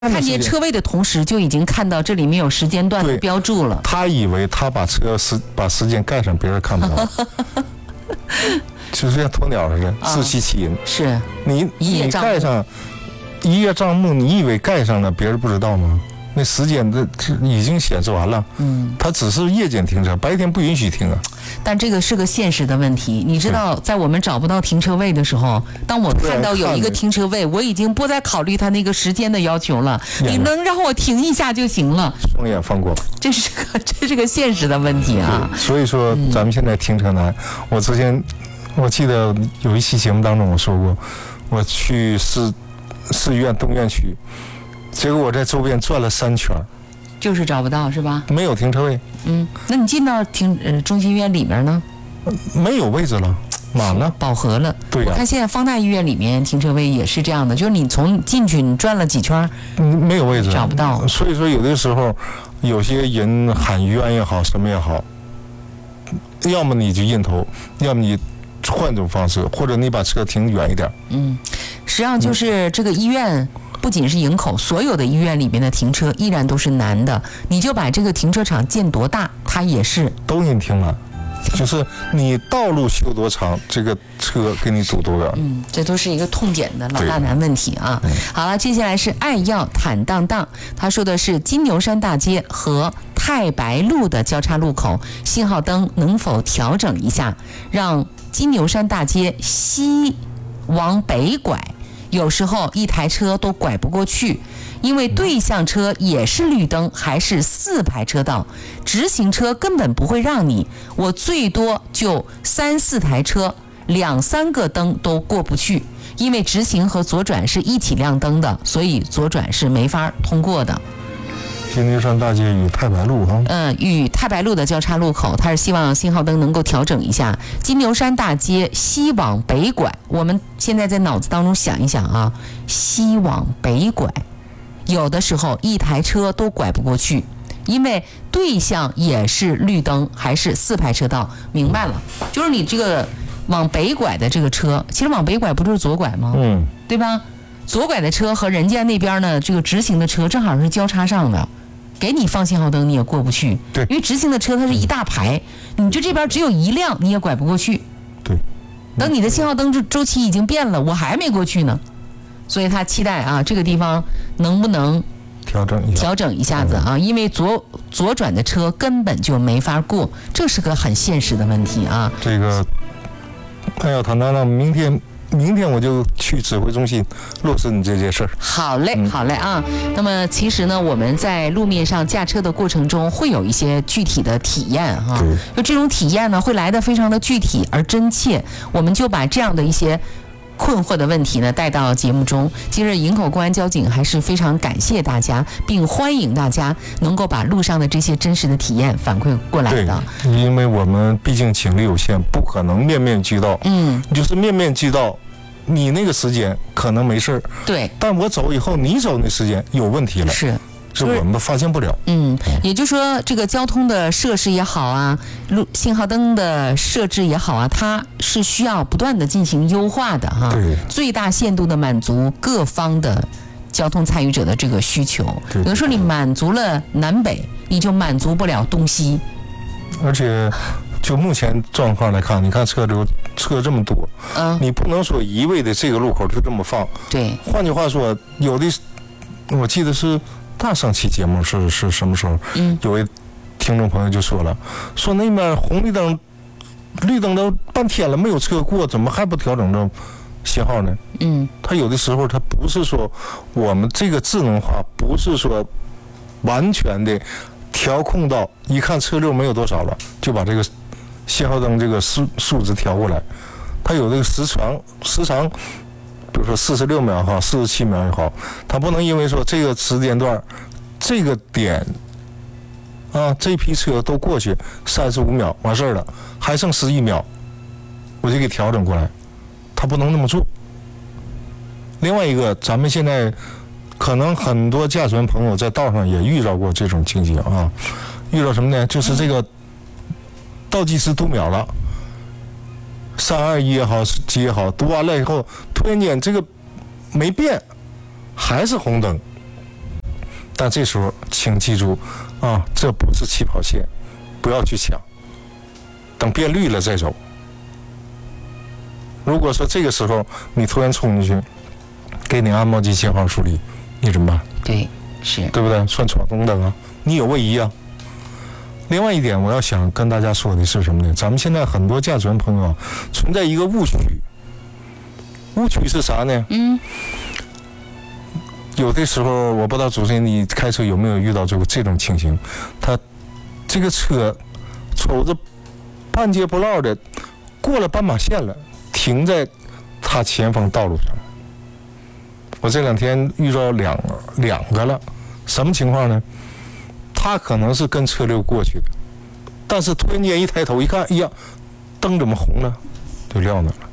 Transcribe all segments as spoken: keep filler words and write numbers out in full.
看见车位的同时，就已经看到这里面有时间段的标注了。 他以为他把车时把时间盖上，别人看不到。就是像鸵鸟似的，自欺欺人。 是你你盖上一叶障目，你以为盖上了，别人不知道吗？那时间的已经显示完了，嗯，它只是夜间停车，白天不允许停啊。 但这个是个现实的问题，你知道，在我们找不到停车位的时候，当我看到有一个停车位，我已经不再考虑他那个时间的要求了，你能让我停一下就行了。 双眼放过吧， 这是个这是个现实的问题啊。 所以说，咱们现在停车难。嗯、我之前我记得有一期节目当中我说过，我去市市医院东院区。结果我在周边转了三圈， 就是找不到是吧？ 没有停车位。 嗯，那你进到停呃中心医院里面呢？ 没有位置了，满了， 饱和了。 对呀、啊。 我看现在方大医院里面停车位也是这样的，就是你从进去你转了几圈， 嗯，没有位置， 找不到。 所以说有的时候，有些人喊冤也好，什么也好，要么你就硬头，要么你换种方式，或者你把车停远一点。 嗯，实际上就是这个医院。嗯不仅是营口，所有的医院里面的停车依然都是难的。你就把这个停车场建多大，它也是都给你停了。就是你道路修多长，这个车给你堵多远。 嗯，这都是一个痛点的老大难问题啊。嗯、好了，接下来是爱耀坦荡荡，他说的是金牛山大街和太白路的交叉路口信号灯能否调整一下，让金牛山大街西往北拐。有时候一台车都拐不过去，因为对向车也是绿灯，还是四排车道，直行车根本不会让你，我最多就三四台车，两三个灯都过不去，因为直行和左转是一起亮灯的，所以左转是没法通过的。 金牛山大街与太白路哈， 嗯，与太白路的交叉路口，他是希望信号灯能够调整一下。金牛山大街西往北拐，我们现在在脑子当中想一想啊，西往北拐，有的时候一台车都拐不过去，因为对向也是绿灯，还是四排车道。明白了，就是你这个往北拐的这个车，其实往北拐不就是左拐吗？ 嗯， 对吧？左拐的车和人家那边呢，这个直行的车正好是交叉上的。给你放信号灯你也过不去， 对， 因为直行的车它是一大排，嗯、你就这边只有一辆你也拐不过去， 对。 等你的信号灯周周期已经变了，我还没过去呢，所以他期待啊这个地方能不能调整一下调整一下子啊，因为左左转的车根本就没法过，这是个很现实的问题啊。 这个，哎呀，唐丹丹，明天。明天我就去指挥中心落实你这件事儿。 好嘞，好嘞啊。那么其实呢，我们在路面上驾车的过程中，会有一些具体的体验哈、啊。就这种体验呢，会来得非常的具体而真切。我们就把这样的一些困惑的问题呢带到节目中。今日营口公安交警还是非常感谢大家，并欢迎大家能够把路上的这些真实的体验反馈过来的。 对，因为我们毕竟警力有限，不可能面面俱到。嗯，就是面面俱到。你那个时间可能没事儿， 对， 但我走以后，你走那时间有问题了， 是， 是我们发现不了。 嗯，也就是说，这个交通的设施也好啊，路信号灯的设置也好啊，它是需要不断的进行优化的哈、啊， 对， 最大限度的满足各方的交通参与者的这个需求。有的时候你满足了南北，你就满足不了东西， 而且。就目前状况来看，你看车流车这么多，嗯，你不能说一味的这个路口就这么放。 对， 换句话说，有的我记得是大上期节目是是什么时候？嗯，有位听众朋友就说了，说那边红绿灯、绿灯都半天了，没有车过，怎么还不调整这信号呢？嗯，他有的时候他不是说我们这个智能化，不是说完全的调控到一看车流没有多少了，就把这个。信号灯这个数数值调过来，它有这个时长，时长，比如说四十六秒也好，四十七秒也好，它不能因为说这个时间段，这个点，啊，这批车都过去三十五秒完事儿了，还剩十一秒，我就给调整过来，它不能那么做。另外一个，咱们现在可能很多驾驶员朋友在道上也遇到过这种情形啊，遇到什么呢？就是这个。倒计时读秒了，三二一也好，几也好，读完了以后，突然间这个没变，还是红灯， 但这时候请记住啊，这不是起跑线，不要去抢，等变绿了再走。如果说这个时候你突然冲进去，给你安报机前方疏离，你怎么办？ 对，是， 对不对？算闯红灯啊，你有位移啊。另外一点，我要想跟大家说的是什么呢？咱们现在很多驾驶员朋友啊，存在一个误区。误区是啥呢？ 嗯， 有的时候我不知道主持人你开车有没有遇到这个这种情形，他这个车瞅着半截不落的过了斑马线了，停在他前方道路上。我这两天遇到两两个了，什么情况呢？他可能是跟车流过去的，但是突然间一抬头一看，哎呀，灯怎么红了，就撂那了。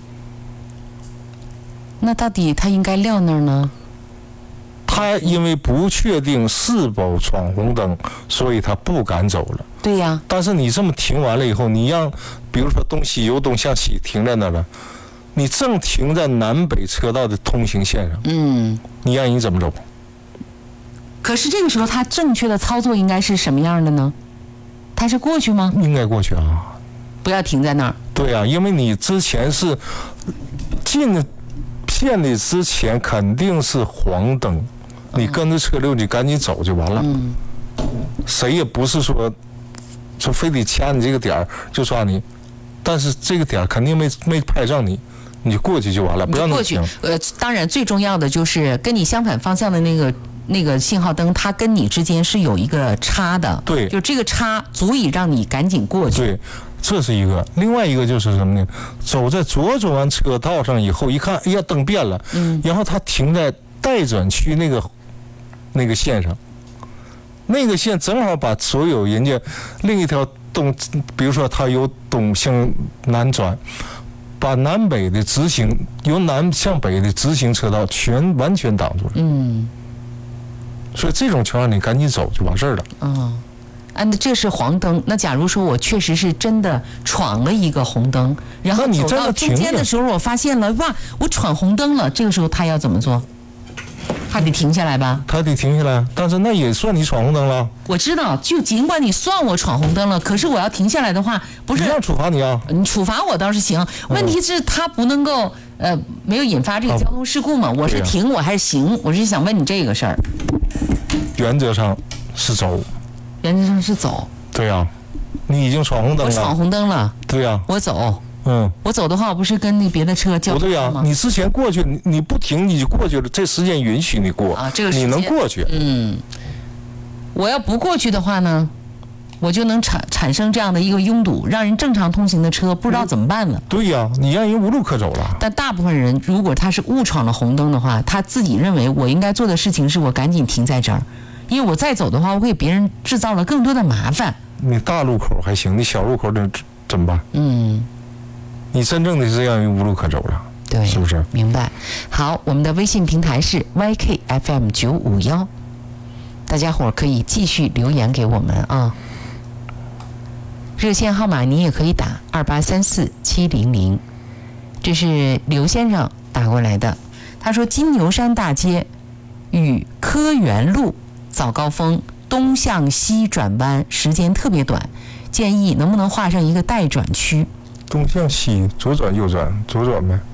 那到底他应该撂那儿呢？ 他因为不确定是否闯红灯，所以他不敢走了。 对呀。 但是你这么停完了以后，你让比如说东西由东向西停在那了，你正停在南北车道的通行线上， 嗯， 你让人怎么走？ 可是这个时候他正确的操作应该是什么样的呢？他是过去吗？ 应该过去啊， 不要停在那儿。 对啊，因为你之前是进线的之前肯定是黄灯，你跟着车流你赶紧走就完了。 嗯， 谁也不是说说非得掐你这个点儿就抓你，但是这个点儿肯定没没拍上你，你就过去就完了，不要过去。呃，当然最重要的就是跟你相反方向的那个那个信号灯，它跟你之间是有一个叉的。 对， 就这个叉足以让你赶紧过去。 对，这是一个。另外一个就是什么呢？走在左转弯车道上以后，一看，哎呀，灯变了，嗯，然后他停在待转区那个那个线上，那个线正好把所有人家另一条东，比如说他由东向南转，把南北的直行由南向北的直行车道全完全挡住了。 嗯， 所以这种情况你赶紧走就完事儿了。 嗯，啊，那这是黄灯。那假如说我确实是真的闯了一个红灯，然后走到中间的时候，我发现了，哇，我闯红灯了。这个时候他要怎么做？他得停下来吧？ 他得停下来，但是那也算你闯红灯了。 我知道，就尽管你算我闯红灯了，可是我要停下来的话，不是一样处罚你啊？ 你处罚我倒是行，问题是他不能够呃没有引发这个交通事故嘛？我是停，我还是行？我是想问你这个事儿。 原则上是走， 原则上是走。 对呀、啊，你已经闯红灯了。 我闯红灯了。 对呀、啊， 我走。 嗯， 我走的话，我不是跟那别的车交不对呀、啊？你之前过去，你你不停你就过去了，这时间允许你过啊，这个时间你能过去。 嗯，我要不过去的话呢，我就能产产生这样的一个拥堵，让人正常通行的车不知道怎么办了。 嗯、对呀、啊，你让人无路可走了。 但大部分人如果他是误闯了红灯的话，他自己认为我应该做的事情是我赶紧停在这儿，因为我再走的话，我给别人制造了更多的麻烦。 你大路口还行，你小路口怎怎么办？ 嗯。 你真正的是让人无路可走了， 对， 是不是？ 明白。好，我们的微信平台是 Y K F M 九五一，大家伙可以继续留言给我们啊。热线号码你也可以打二八三四七零零，这是刘先生打过来的。他说金牛山大街与科园路早高峰东向西转弯时间特别短，建议能不能画上一个待转区。 东向西，左转右转，左转呗。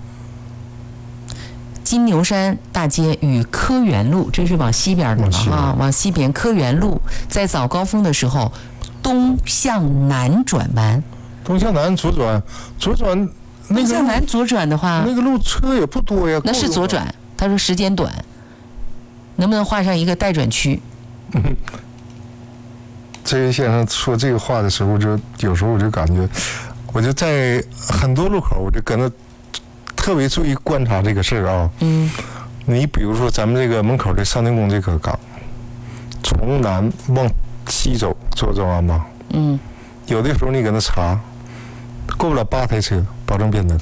金牛山大街与科园路，这是往西边的了啊，往西边科园路在早高峰的时候东向南转弯。 东向南左转，左转那个东向南左转的话， 那个路车也不多呀。 那是左转，他说时间短，能不能画上一个待转区？ 嗯，这位先生说这个话的时候，就有时候我就感觉。我就在很多路口，我就跟着特别注意观察这个事儿啊。 嗯。 你比如说咱们这个门口的上天宫这个岗，从南往西走左转弯吧。 嗯。 有的时候你搁那查，过不了八台车，保证变灯。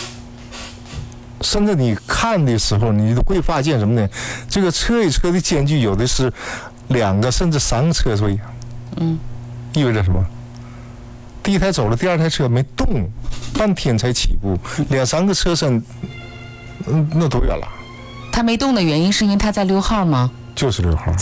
甚至你看的时候，你都会发现什么呢？这个车与车的间距有的是两个甚至三个车位。 嗯。 意味着什么？第一台走了，第二台车没动，半天才起步，两三个车身，嗯，那多远了？ 他没动的原因是因为他在溜号吗？ 就是溜号。